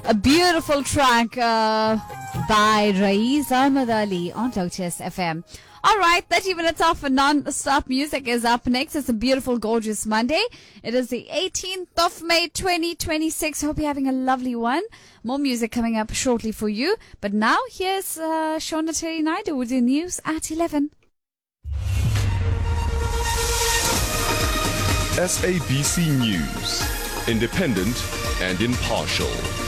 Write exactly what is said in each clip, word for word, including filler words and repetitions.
A beautiful track uh, by Raiz Ahmed Ali on Lotus F M. All right, thirty minutes off of non-stop music is up next. It's a beautiful, gorgeous Monday. It is the eighteenth of May, twenty twenty-six. Hope you're having a lovely one. More music coming up shortly for you. But now, here's uh, Shona Terry Naidu with the news at eleven. S A B C News. Independent and impartial.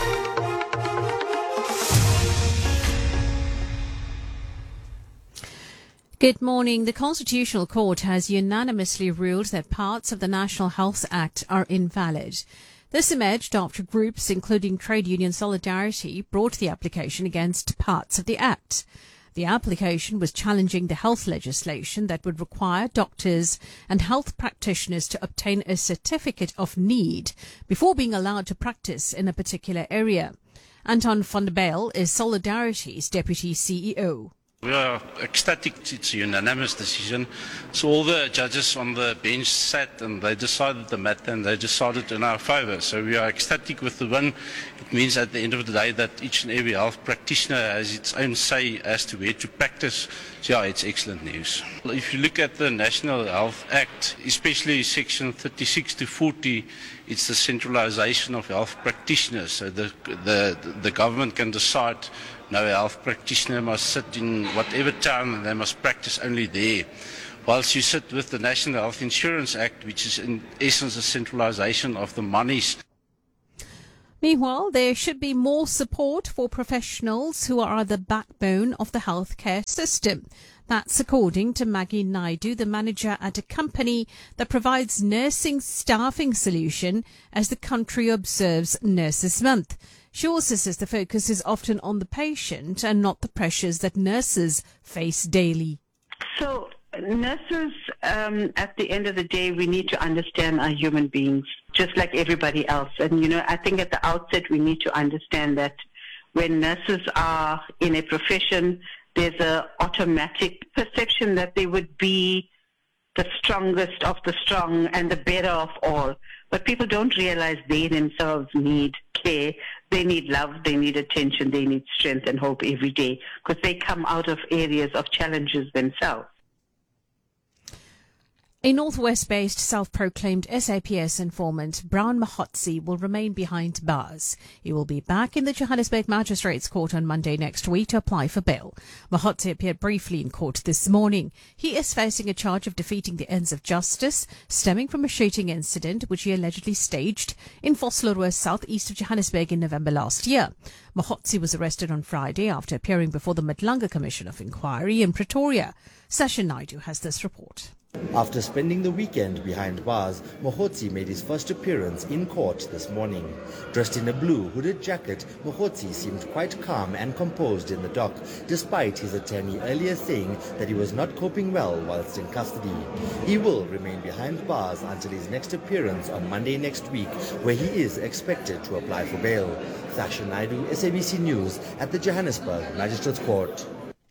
Good morning. The Constitutional Court has unanimously ruled that parts of the National Health Act are invalid. This emerged after groups, including Trade Union Solidarity, brought the application against parts of the Act. The application was challenging the health legislation that would require doctors and health practitioners to obtain a certificate of need before being allowed to practice in a particular area. Anton van der Bijl is Solidarity's Deputy C E O. We are ecstatic. It's a unanimous decision. So all the judges on the bench sat and they decided the matter and they decided in our favour. So we are ecstatic with the win. It means at the end of the day that each and every health practitioner has its own say as to where to practice. So yeah, it's excellent news. If you look at the National Health Act, especially section thirty-six to forty, it's the centralisation of health practitioners. So the, the, the government can decide no health practitioner must sit in whatever town and they must practice only there. Whilst you sit with the National Health Insurance Act, which is in essence a centralisation of the monies. Meanwhile, there should be more support for professionals who are the backbone of the healthcare system. That's according to Maggie Naidu, the manager at a company that provides nursing staffing solution as the country observes Nurses Month. She also says the focus is often on the patient and not the pressures that nurses face daily. So nurses, um, at the end of the day, we need to understand our human beings, just like everybody else. And, you know, I think at the outset we need to understand that when nurses are in a profession, there's an automatic perception that they would be the strongest of the strong and the better of all. But people don't realize they themselves need care. They need love, they need attention, they need strength and hope every day because they come out of areas of challenges themselves. A Northwest-based self-proclaimed S A P S informant, Brown Mahotsi, will remain behind bars. He will be back in the Johannesburg Magistrates Court on Monday next week to apply for bail. Mahotsi appeared briefly in court this morning. He is facing a charge of defeating the ends of justice stemming from a shooting incident which he allegedly staged in Vosloorus, southeast of Johannesburg in November last year. Mahotsi was arrested on Friday after appearing before the Madlanga Commission of Inquiry in Pretoria. Sasha Naidu has this report. After spending the weekend behind bars, Mahotsi made his first appearance in court this morning. Dressed in a blue hooded jacket, Mahotsi seemed quite calm and composed in the dock, despite his attorney earlier saying that he was not coping well whilst in custody. He will remain behind bars until his next appearance on Monday next week, where he is expected to apply for bail. Sasha Naidu, S A B C News, at the Johannesburg Magistrates Court.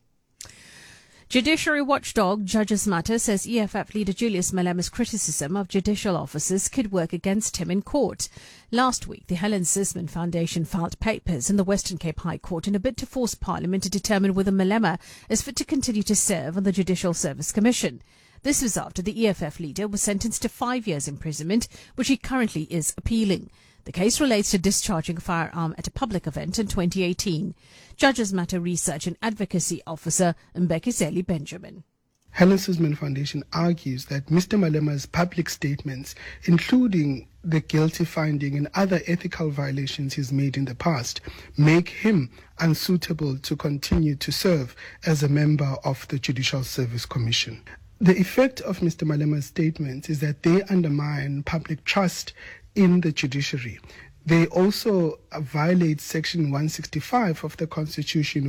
Judiciary watchdog Judges Matter says E F F leader Julius Malema's criticism of judicial officers could work against him in court. Last week, the Helen Sisman Foundation filed papers in the Western Cape High Court in a bid to force Parliament to determine whether Malema is fit to continue to serve on the Judicial Service Commission. This was after the E F F leader was sentenced to five years imprisonment, which he currently is appealing. The case relates to discharging a firearm at a public event in twenty eighteen. Judges Matter Research and Advocacy Officer Mbekiseli Benjamin. Helen Sisman Foundation argues that Mister Malema's public statements, including the guilty finding and other ethical violations he's made in the past, make him unsuitable to continue to serve as a member of the Judicial Service Commission. The effect of Mister Malema's statements is that they undermine public trust in the judiciary. They also violate Section one sixty-five of the Constitution.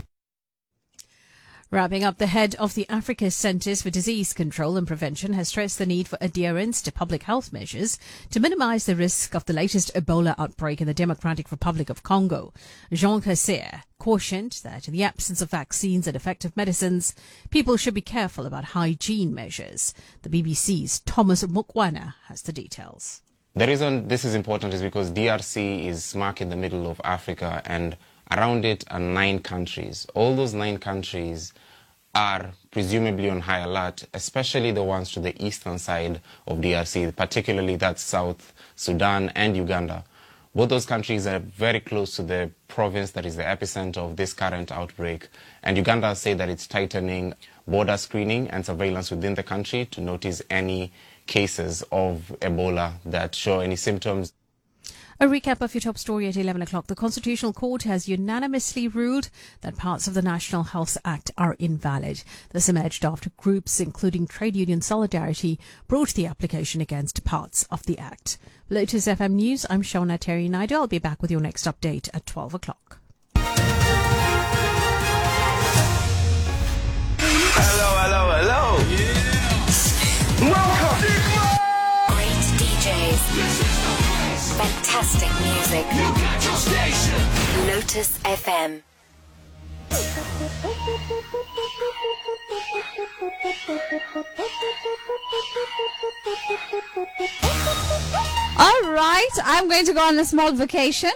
Wrapping up, the head of the Africa Centres for Disease Control and Prevention has stressed the need for adherence to public health measures to minimize the risk of the latest Ebola outbreak in the Democratic Republic of Congo. Jean Casser cautioned that in the absence of vaccines and effective medicines, people should be careful about hygiene measures. The B B C's Thomas Mukwana has the details. The reason this is important is because D R C is smack in the middle of Africa, and around it are nine countries. All those nine countries are presumably on high alert, especially the ones to the eastern side of D R C, particularly that's South Sudan and Uganda. Both those countries are very close to the province that is the epicenter of this current outbreak. And Uganda has said that it's tightening border screening and surveillance within the country to notice any cases of Ebola that show any symptoms. A recap of your top story at eleven o'clock. The Constitutional Court has unanimously ruled that parts of the National Health Act are invalid. This emerged after groups, including Trade Union Solidarity, brought the application against parts of the Act. Lotus F M News, I'm Shona Terry Naidu. I'll be back with your next update at twelve o'clock. Hello, hello, hello. Yeah. Welcome. Great D Js. Fantastic music. You got your station. Lotus F M. All right, I'm going to go on a small vacation.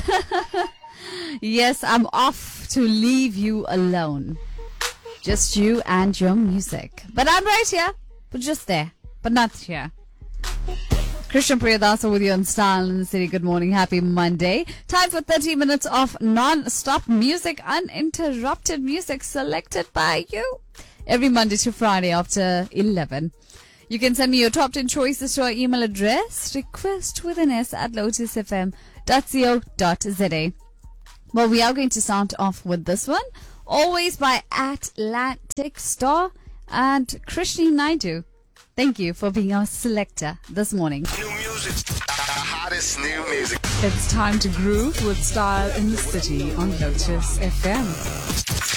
Yes, I'm off to leave you alone. Just you and your music. But I'm right here, but just there, but not here. Christian Priyadasa with you on Style in the City. Good morning. Happy Monday. Time for thirty minutes of non-stop music, uninterrupted music selected by you every Monday to Friday after eleven. You can send me your top ten choices to our email address, request with an S at lotus f m dot co dot z a. Well, we are going to start off with this one, always by Atlantic Star and Krishni Naidu. Thank you for being our selector this morning. New music. The hottest new music. It's time to groove with Style in the City on Lotus F M.